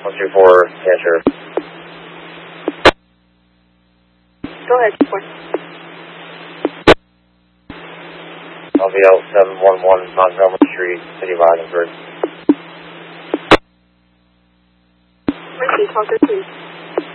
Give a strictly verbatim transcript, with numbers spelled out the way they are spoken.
one two four, answer. Go ahead, four. L V L seven one one, Montgomery Street, City of Ogdensburg. Mercy, twelve thirteen.